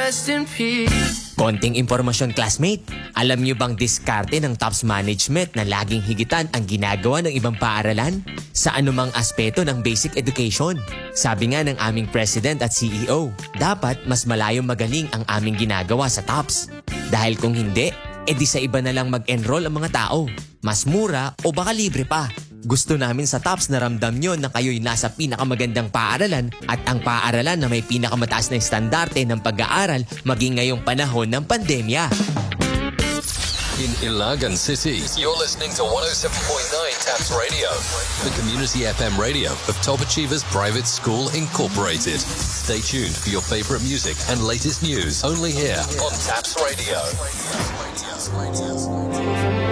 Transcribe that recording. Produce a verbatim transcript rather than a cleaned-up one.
rest in peace. Konting impormasyon, classmate. Alam niyo bang diskarte ng TOPS Management na laging higitan ang ginagawa ng ibang paaralan sa anumang aspeto ng basic education? Sabi nga ng aming president at C E O, dapat mas malayong magaling ang aming ginagawa sa TOPS. Dahil kung hindi, edi sa iba na lang mag-enroll ang mga tao. Mas mura o baka libre pa. Gusto namin sa TOPS na ramdam nyo na kayo'y nasa pinakamagandang paaralan at ang paaralan na may pinakamataas na estandarte ng pag-aaral maging ngayong panahon ng pandemya. In Ilagan City, you're listening to one oh seven point nine TAPS Radio, the community F M radio of Top Achievers Private School Incorporated. Stay tuned for your favorite music and latest news only here on TAPS Radio.